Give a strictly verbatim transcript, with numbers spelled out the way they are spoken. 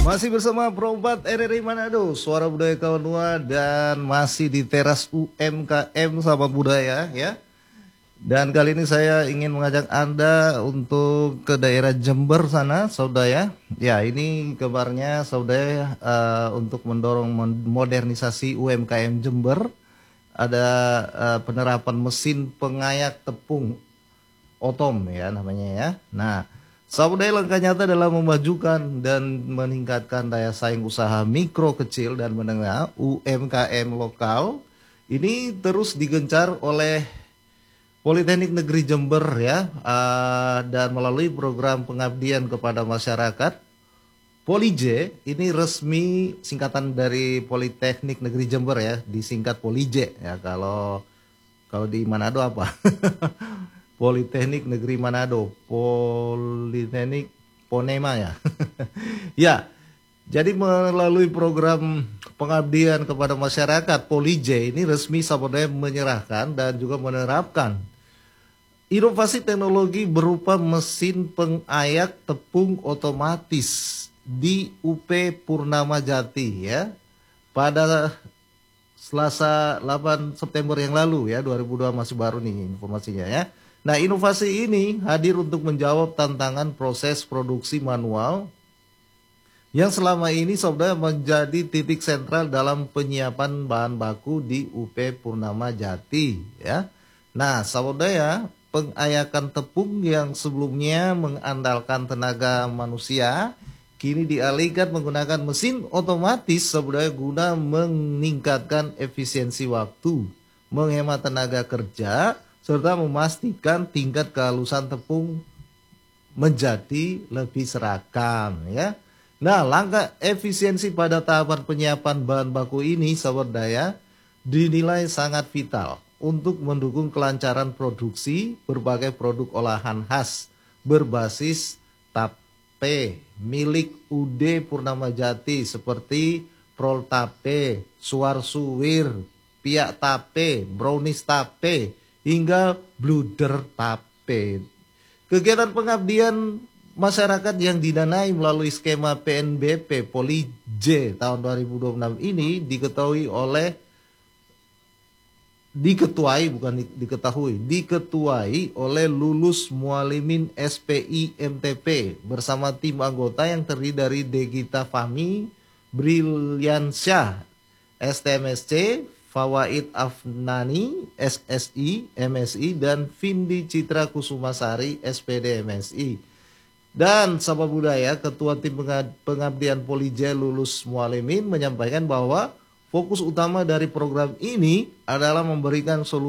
Masih bersama Probat R R I Manado, Suara Budaya Kawanua, dan masih di teras U M K M Sahabat Budaya ya. Dan kali ini saya ingin mengajak Anda untuk ke daerah Jember sana, saudara. Ya, ini kabarnya saudara uh, untuk mendorong modernisasi U M K M Jember. Ada uh, penerapan mesin pengayak tepung otom ya namanya ya. Nah, saudara, langkah nyata dalam memajukan dan meningkatkan daya saing usaha mikro, kecil, dan menengah U M K M lokal ini terus digencar oleh Politeknik Negeri Jember ya, uh, dan melalui program pengabdian kepada masyarakat Polije, ini resmi singkatan dari Politeknik Negeri Jember ya, disingkat Polije ya. Kalau kalau di Manado apa? Politeknik Negeri Manado, Politeknik Ponema ya. Ya, jadi melalui program pengabdian kepada masyarakat Polije ini resmi Sabodaya menyerahkan dan juga menerapkan inovasi teknologi berupa mesin pengayak tepung otomatis di U P Purnama Jati ya, pada Selasa delapan September yang lalu ya, dua ribu dua, masih baru nih informasinya ya. Nah, inovasi ini hadir untuk menjawab tantangan proses produksi manual yang selama ini saudara menjadi titik sentral dalam penyiapan bahan baku di U P Purnama Jati ya. Nah, saudara, pengayakan tepung yang sebelumnya mengandalkan tenaga manusia kini dialihkan menggunakan mesin otomatis saudara, guna meningkatkan efisiensi waktu, menghemat tenaga kerja, serta memastikan tingkat kehalusan tepung menjadi lebih seragam ya. Nah, langkah efisiensi pada tahapan penyiapan bahan baku ini sahabat daya dinilai sangat vital untuk mendukung kelancaran produksi berbagai produk olahan khas berbasis tape milik U D Purnama Jati seperti prol tape, suar suwir, piak tape, brownies tape, hingga bluder tape. Kegiatan pengabdian masyarakat yang didanai melalui skema P N B P Polije tahun dua ribu dua puluh enam ini diketahui oleh diketuai bukan di, diketahui diketuai oleh Lulus Mualimin S P I M T P bersama tim anggota yang terdiri dari Degita Fahmi, Brilyansyah S T M S C, Fawaid Afnani S S I M S I, dan Vindi Citra Kusumasari S P D M S I. Dan sahabat budaya, Ketua Tim Pengabdian Polije Lulus Mualimin menyampaikan bahwa fokus utama dari program ini adalah memberikan solusi